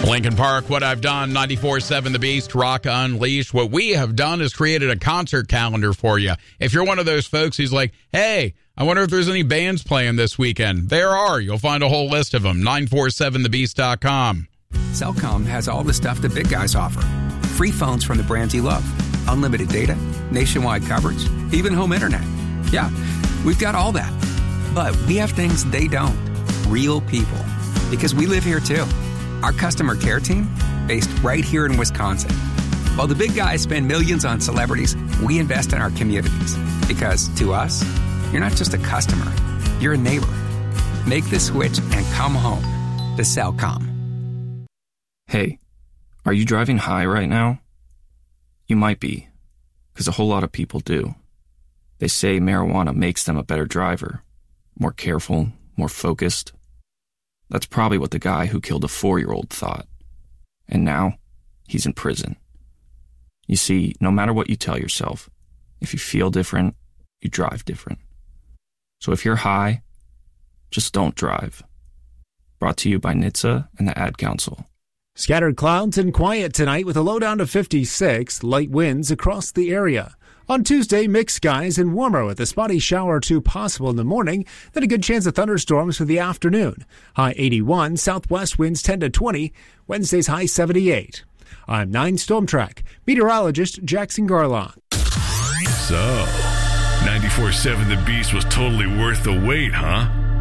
Lincoln Park, What I've Done, 94.7 The Beast, Rock Unleashed. What we have done is created a concert calendar for you. If you're one of those folks who's like, hey, I wonder if there's any bands playing this weekend. There are. You'll find a whole list of them. 947thebeast.com. Cellcom has all the stuff the big guys offer. Free phones from the brands you love. Unlimited data, nationwide coverage, even home internet. Yeah, we've got all that. But we have things they don't. Real people. Because we live here too. Our customer care team, based right here in Wisconsin. While the big guys spend millions on celebrities, we invest in our communities. Because to us, you're not just a customer, you're a neighbor. Make the switch and come home to Cellcom. Hey, are you driving high right now? You might be, because a whole lot of people do. They say marijuana makes them a better driver, more careful, more focused. That's probably what the guy who killed a 4-year-old thought. And now, he's in prison. You see, no matter what you tell yourself, if you feel different, you drive different. So if you're high, just don't drive. Brought to you by NHTSA and the Ad Council. Scattered clouds and quiet tonight with a low down to 56, light winds across the area. On Tuesday, mixed skies and warmer with a spotty shower or two possible in the morning, then a good chance of thunderstorms for the afternoon. High 81, southwest winds 10 to 20, Wednesday's high 78. I'm 9 Storm Track meteorologist Jackson Garlock. So, 94.7 The Beast was totally worth the wait, huh?